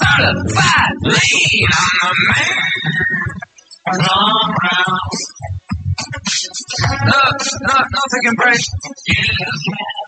certified lean. I'm the man. Come round. No taking breaks.